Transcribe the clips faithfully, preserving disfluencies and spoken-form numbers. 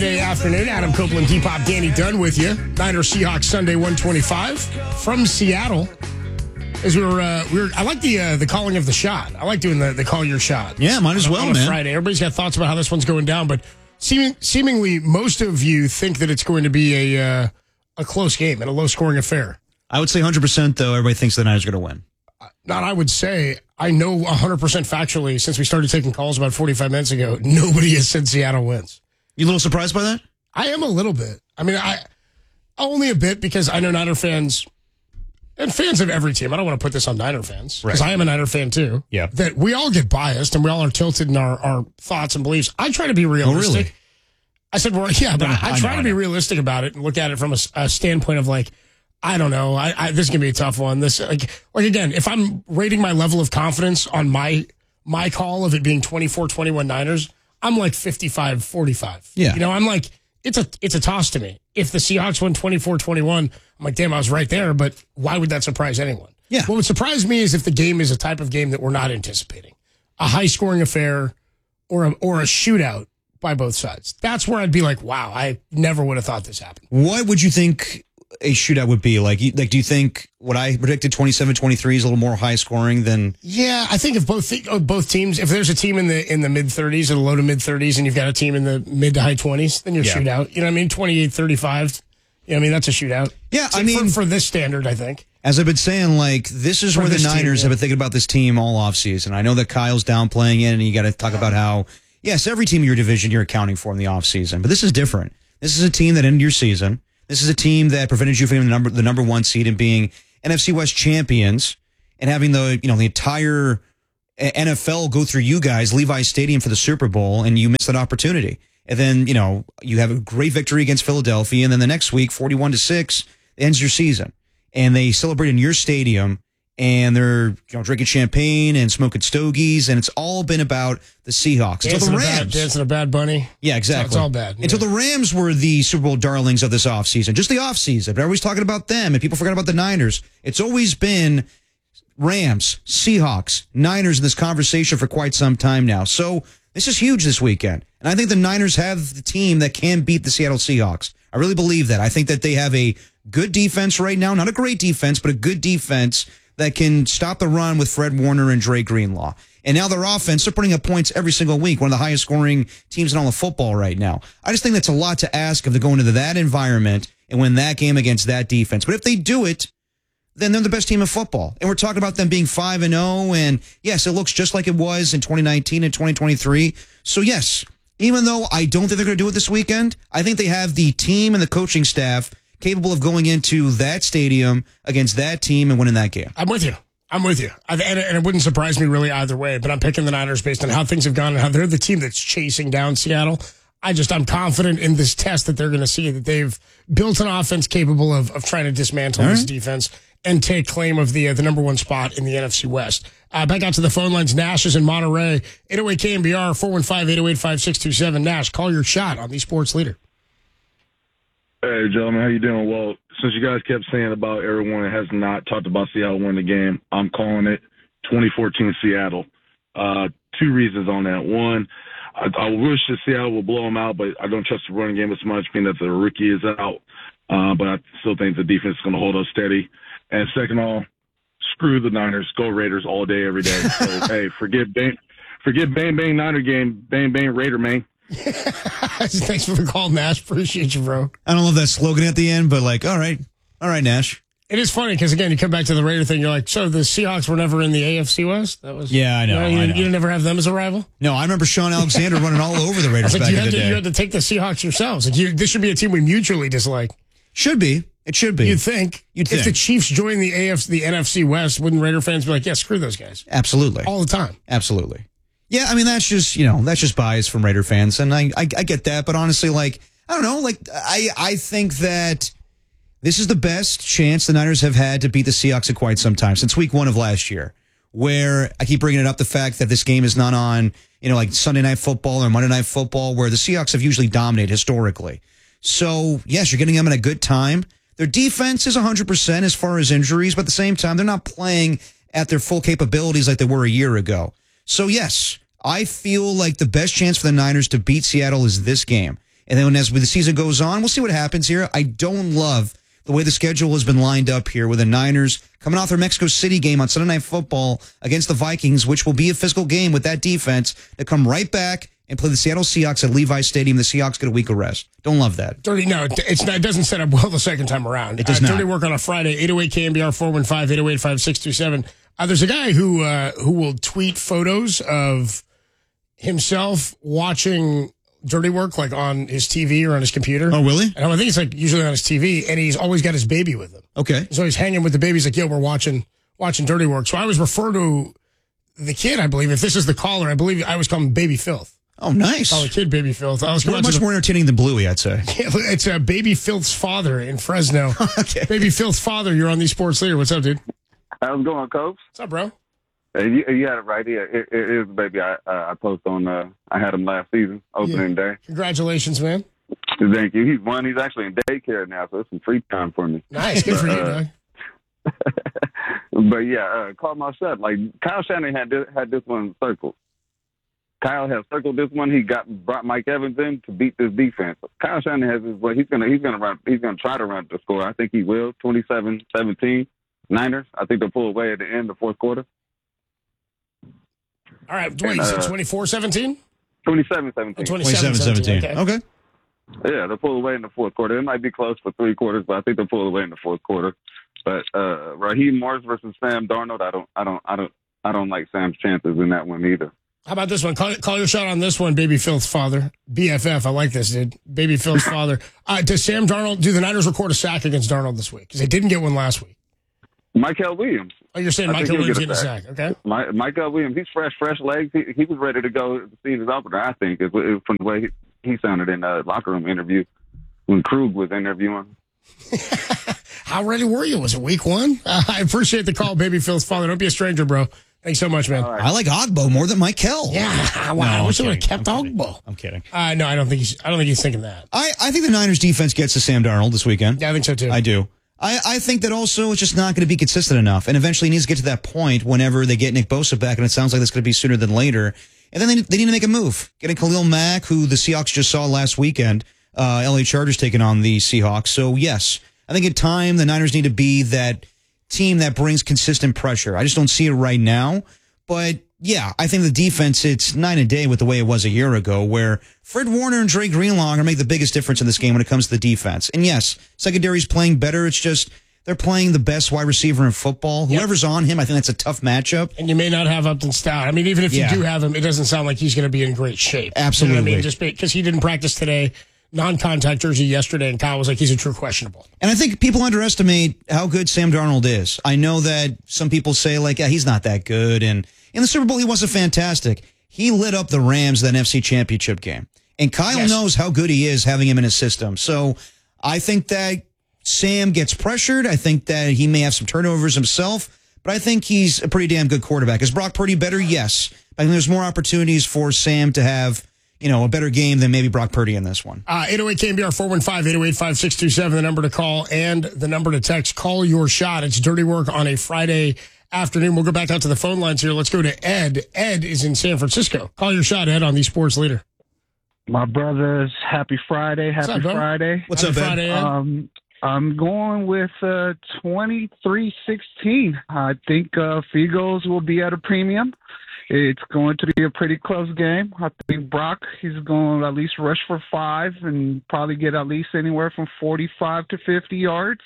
Day afternoon, Adam Copeland, Depop, Danny Dunn with you. Niner Seahawks Sunday one twenty-five from Seattle. As we were, uh, we were, I like the uh, the calling of the shot. I like doing the, the call your shot. Yeah, might as well, on a man. Friday, everybody's got thoughts about how this one's going down, but seeming, seemingly most of you think that it's going to be a uh, a close game and a low scoring affair. I would say one hundred percent though. Everybody thinks the Niners are going to win. Not, I would say, I know one hundred percent factually, since we started taking calls about forty-five minutes ago, nobody has said Seattle wins. You a little surprised by that? I am a little bit. I mean, I only a bit because I know Niner fans and fans of every team. I don't want to put this on Niner fans because right. I am a Niner fan too. Yeah. That we all get biased and we all are tilted in our, our thoughts and beliefs. I try to be realistic. Oh, really? I said, well, yeah, but no, I, I I try know, to I be know. realistic about it and look at it from a, a standpoint of like, I don't know. I, I this is gonna be a tough one. This like like again, if I'm rating my level of confidence on my my call of it being twenty-four twenty-one Niners, I'm like fifty-five forty-five. Yeah. You know, I'm like it's a it's a toss to me. If the Seahawks win twenty-four twenty-one, I'm like, damn, I was right there, but why would that surprise anyone? Yeah. What would surprise me is if the game is a type of game that we're not anticipating. A high scoring affair or a or a shootout by both sides. That's where I'd be like, wow, I never would have thought this happened. What would you think a shootout would be? Like, you- like, do you think what I predicted twenty-seven twenty-three is a little more high scoring than? Yeah, I think if both th- oh, both teams, if there's a team in the in the mid thirties or the low to mid thirties, and you've got a team in the mid to high twenties, then you're Yeah. shootout. You know what I mean? twenty-eight thirty-five. You know what I mean? That's a shootout. Yeah, So I mean- for, for this standard, I think. As I've been saying, like, this is For where the this team, Niners yeah. have been thinking about this team all offseason. I know that Kyle's downplaying it, and you got to talk about how, yes, every team in your division you're accounting for in the offseason, but this is different. This is a team that ended your season. This is a team that prevented you from being the number the number one seed and being N F C West champions and having the you know the entire N F L go through you guys, Levi's Stadium for the Super Bowl, and you miss that opportunity. And then you know you have a great victory against Philadelphia, and then the next week, forty-one to six, ends your season, and they celebrate in your stadium, and they're you know drinking champagne and smoking stogies, and it's all been about the Seahawks. Until Dancing the a, bad, Rams. dancing a bad bunny. Yeah, exactly. It's all bad. Until Yeah. the Rams were the Super Bowl darlings of this offseason. Just the offseason. But everybody's talking about them, and people forgot about the Niners. It's always been Rams, Seahawks, Niners in this conversation for quite some time now. So this is huge this weekend. And I think the Niners have the team that can beat the Seattle Seahawks. I really believe that. I think that they have a good defense right now. Not a great defense, but a good defense that can stop the run with Fred Warner and Dre Greenlaw. And now their offense, they're putting up points every single week, one of the highest scoring teams in all of football right now. I just think that's a lot to ask of to go into that environment and win that game against that defense. But if they do it, then they're the best team in football. And we're talking about them being five and oh, and yes, it looks just like it was in twenty nineteen and twenty twenty-three. So yes, even though I don't think they're going to do it this weekend, I think they have the team and the coaching staff capable of going into that stadium against that team and winning that game. I'm with you. I'm with you. I, and, and it wouldn't surprise me really either way, but I'm picking the Niners based on how things have gone and how they're the team that's chasing down Seattle. I just, I'm confident in this test that they're going to see that they've built an offense capable of, of trying to dismantle All this right. defense and take claim of the uh, the number one spot in the N F C West. Uh, back out to the phone lines. Nash is in Monterey. eight oh eight K M B R, four one five, eight oh eight, five six two seven. Nash, call your shot on the Sports Leader. Hey, gentlemen, how you doing? Well, since you guys kept saying about everyone that has not talked about Seattle winning the game, I'm calling it twenty fourteen Seattle. Uh, two reasons on that. One, I, I wish that Seattle would blow them out, but I don't trust the running game as much, being that the rookie is out. Uh, but I still think the defense is going to hold us steady. And second of all, screw the Niners. Go Raiders all day, every day. So, hey, forget bang, forget bang, bang Niner game. Bang, bang Raider, man. Thanks for the call, Nash. Appreciate you, bro. I don't love that slogan at the end, but like, all right, all right, Nash. It is funny because, again, you come back to the Raider thing. You're like, so the Seahawks were never in the A F C West? That was Yeah, I know, You, I you, know. you didn't ever have them as a rival? No, I remember Sean Alexander running all over the I Raiders was like, back you in had, the to, day. you had to take the Seahawks yourselves. Like, you, this should be a team we mutually dislike. Should be. It should be. You'd think. You'd if think. the Chiefs join the A F C, the N F C West, wouldn't Raider fans be like, yeah, screw those guys? Absolutely. All the time. Absolutely. Yeah, I mean, that's just, you know, that's just bias from Raider fans. And I, I, I get that. But honestly, like, I don't know, like, I, I think that this is the best chance the Niners have had to beat the Seahawks in quite some time, since week one of last year, where I keep bringing it up, the fact that this game is not on, you know, like Sunday Night Football or Monday Night Football, where the Seahawks have usually dominated historically. So, yes, you're getting them at a good time. Their defense is one hundred percent as far as injuries, but at the same time, they're not playing at their full capabilities like they were a year ago. So, yes, I feel like the best chance for the Niners to beat Seattle is this game. And then as the season goes on, we'll see what happens here. I don't love the way the schedule has been lined up here with the Niners coming off their Mexico City game on Sunday Night Football against the Vikings, which will be a physical game with that defense, to come right back and play the Seattle Seahawks at Levi Stadium. The Seahawks get a week of rest. Don't love that. Dirty, no, it's not, it doesn't set up well the second time around. It does uh, not. Dirty work on a Friday, eight oh eight K M B R four one five, eight oh eight, five six two seven. Uh, there's a guy who uh, who will tweet photos of himself watching Dirty Work, like on his T V or on his computer. Oh, really? And I think it's like usually on his T V, and he's always got his baby with him. Okay. So he's hanging with the baby. He's like, yo, we're watching watching Dirty Work. So I always refer to the kid, I believe, if this is the caller, I believe I always call him Baby Filth. Oh, nice. Oh, the kid, Baby Filth. I was Much to the, more entertaining than Bluey, I'd say. It's uh, Baby Filth's father in Fresno. Okay. Baby Filth's father, you're on the Sports Leader. What's up, dude? How's it going, Coach? What's up, bro? Uh, you, you had it right here. It, it is the baby I, uh, I post on. Uh, I had him last season, opening day. Congratulations, man. Thank you. He's one. He's actually in daycare now, so it's some free time for me. Nice. Good for you, uh, Doug. But yeah, uh, call my shot. Like Kyle Shanahan had this, had this one circled. Kyle has circled this one. He got brought Mike Evans in to beat this defense. Kyle Shanahan has his way. He's gonna he's gonna run. He's gonna try to run the score. I think he will. twenty-seven seventeen Niners. I think they'll pull away at the end, the fourth quarter. All right, Dwayne, you said twenty-four seventeen? twenty-seven seventeen. twenty-seven seventeen. Okay. okay. Yeah, they'll pull away in the fourth quarter. It might be close for three quarters, but I think they'll pull away in the fourth quarter. But uh, Raheem Morris versus Sam Darnold, I don't, I don't, I don't, I don't like Sam's chances in that one either. How about this one? Call, call your shot on this one, Baby Filth's father. B F F, I like this, dude. Baby Filth's father. Uh, does Sam Darnold, do the Niners record a sack against Darnold this week? Because they didn't get one last week. Michael Williams. Oh, you're saying I Michael think he'll Williams get a getting a sack, okay? My, Michael Williams, he's fresh, fresh legs. He, he was ready to go to see his opener, I think, is, is from the way he, he sounded in the locker room interview when Krug was interviewing. How ready were you? Was it week one? Uh, I appreciate the call, Baby Phil's father. Don't be a stranger, bro. Thanks so much, man. Right. I like Ogbo more than Michael. Yeah, wow. No, I wish I I'm would have kept kidding. Ogbo. I'm kidding. Uh, no, I don't think he's. I don't think he's thinking that. I, I think the Niners defense gets to Sam Darnold this weekend. Yeah, I think so too. I do. I, I think that also it's just not going to be consistent enough, and eventually it needs to get to that point whenever they get Nick Bosa back, and it sounds like that's going to be sooner than later. And then they, they need to make a move. Getting Khalil Mack, who the Seahawks just saw last weekend, uh, L A Chargers taking on the Seahawks. So yes, I think in time the Niners need to be that team that brings consistent pressure. I just don't see it right now, but yeah, I think the defense, it's night and day with the way it was a year ago, where Fred Warner and Dre Greenlaw are going to make the biggest difference in this game when it comes to the defense. And yes, secondary's playing better. It's just they're playing the best wide receiver in football. Yep. Whoever's on him, I think that's a tough matchup. And you may not have Upton Stout. I mean, even if Yeah. you do have him, it doesn't sound like he's going to be in great shape. Absolutely. You know what I mean? Just because he didn't practice today, non-contact jersey yesterday, and Kyle was like, he's a true questionable. And I think people underestimate how good Sam Darnold is. I know that some people say, like, yeah, he's not that good. And in the Super Bowl, he wasn't fantastic. He lit up the Rams that N F C Championship game. And Kyle Yes. knows how good he is having him in his system. So I think that Sam gets pressured. I think that he may have some turnovers himself. But I think he's a pretty damn good quarterback. Is Brock Purdy better? Yes. I think there's more opportunities for Sam to have, you know, a better game than maybe Brock Purdy in this one. Uh, eight oh eight K M B R four one five, eight oh eight, five six two seven, the number to call and the number to text. Call your shot. It's Dirty Work on a Friday afternoon. We'll go back out to the phone lines here. Let's go to Ed. Ed is in San Francisco. Call your shot, Ed, on the Sports Leader. My brothers, happy Friday, happy up, bro? Friday. What's Happy up, Ed? Friday, Ed? Um, I'm going with uh, twenty-three sixteen. I think uh, Figos will be at a premium. It's going to be a pretty close game. I think Brock, he's going to at least rush for five and probably get at least anywhere from forty-five to fifty yards.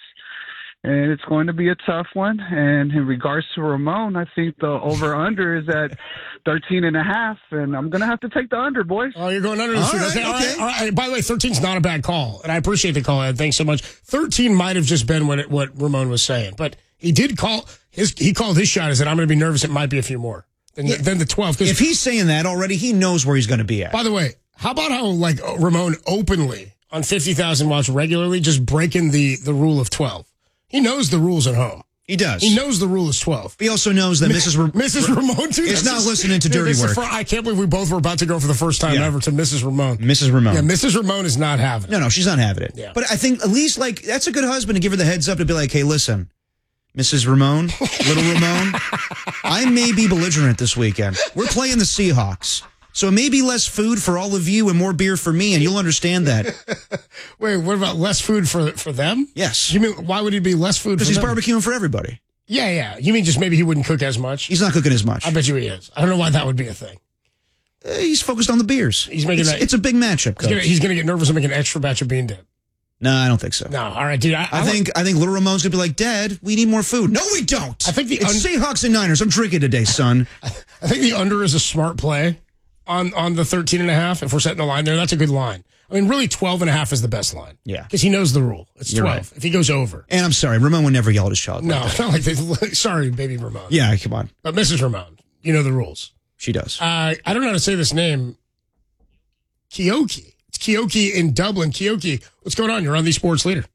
And it's going to be a tough one. And in regards to Ramon, I think the over-under is at thirteen and a half. And I'm going to have to take the under, boys. Oh, you're going under this All week. right, Okay, all okay. right, all right. By the way, thirteen's not a bad call, and I appreciate the call, Ed. Thanks so much. thirteen might have just been what it, what Ramon was saying, but he did call his. He called his shot. He said, "I'm going to be nervous. It might be a few more than the, than the twelve." 'Cause If he's saying that already, he knows where he's going to be at. by the way, how about how like Ramon openly on fifty thousand watts regularly just breaking the the rule of twelve? He knows the rules at home. He does. He knows the rule is twelve. He also knows that Missus Ra- Missus Ramon, too. is That's not just- listening to Dude, Dirty this is Work. the fir- I can't believe we both were about to go for the first time Yeah. ever to Missus Ramon. Missus Ramon. Yeah, Missus Ramon is not having it. No, no, she's not having it. Yeah. But I think at least, like, that's a good husband to give her the heads up to be like, hey, listen, Missus Ramon, little Ramon, I may be belligerent this weekend. We're playing the Seahawks. So it may be less food for all of you and more beer for me, and you'll understand that. Wait, what about less food for for them? Yes. You mean why would it be less food? Because for he's them? barbecuing for everybody. Yeah, yeah. You mean just maybe he wouldn't cook as much? He's not cooking as much. I bet you he is. I don't know why that would be a thing. Uh, he's focused on the beers. He's making it's, that. It's a big matchup, He's gonna, Coach. he's gonna get nervous and make an extra batch of bean dip. No, I don't think so. No, all right, dude. I, I, I think I think little Ramon's gonna be like, Dad, we need more food. No, we don't. I think the it's un- Seahawks and Niners. I'm drinking today, son. I think the under is a smart play on on the thirteen and a half. If we're setting the line there, that's a good line. I mean, really, twelve and a half is the best line. Yeah, because he knows the rule. It's You're twelve. right. If he goes over, and I'm sorry, Ramon would never yell at his child. No, like it's not like this. Sorry, baby Ramon. Yeah, come on. But Missus Ramon, you know the rules. She does. Uh, I don't know how to say this name. Kioki. It's Kioki in Dublin. Kioki, what's going on? You're on the Sports Leader.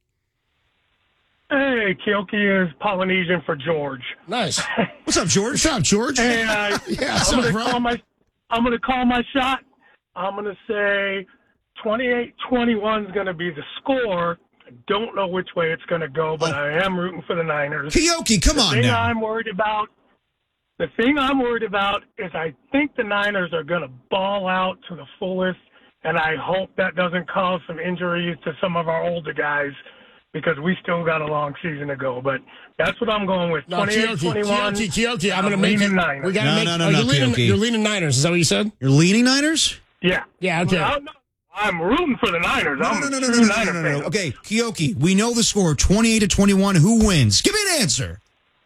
Hey, Kioki is Polynesian for George. Nice. What's up, George? What's up, George? Hey, uh, yeah, what's I'm up, gonna bro? call my I'm gonna call my shot. I'm gonna say twenty-eight twenty-one is gonna be the score. I don't know which way it's gonna go, but Oh. I am rooting for the Niners. Kioki, come the on thing now. I'm worried about. The thing I'm worried about is I think the Niners are gonna ball out to the fullest, and I hope that doesn't cause some injuries to some of our older guys, because we still got a long season to go. But that's what I'm going with. No, twenty-eight Kioki, twenty-one. Kioki, Kioki, I'm going to I'm make leaning you. Niners. We got to No, make. no, no, oh, no, you're, leaning, Kioki. you're leaning Niners. Is that what you said? You're leaning Niners? Yeah. Yeah, okay. Well, no, I'm rooting for the Niners. No, I'm no, a no, no, true no, no, Niner no, no, no. fan. Okay, Kioki, we know the score, twenty-eight to twenty-one. Who wins? Give me an answer.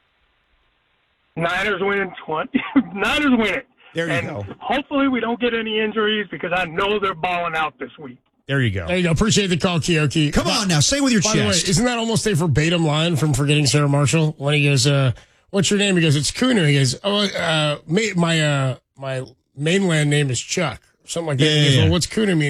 Niners win twenty. Niners win it. There you and go. hopefully we don't get any injuries, because I know they're balling out this week. There you go. There you go. Appreciate the call, Kioki. Come on now, say it with your By the way, chest. isn't that almost a verbatim line from Forgetting Sarah Marshall when he goes, uh, "What's your name?" He goes, "It's Kuno." He goes, "Oh, uh, ma- my uh, my mainland name is Chuck," something like that. Yeah, He goes, yeah, "Well, yeah. what's Kuno mean?"